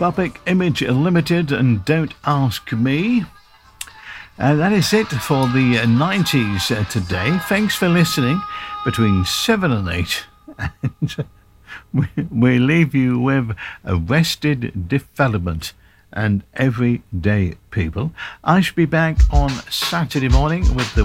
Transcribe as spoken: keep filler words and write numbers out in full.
Public Image Limited and Don't Ask Me. And that is it for the uh, nineties uh, today. Thanks for listening between seven and eight. And we, we leave you with Arrested Development and Everyday People. I shall be back on Saturday morning with the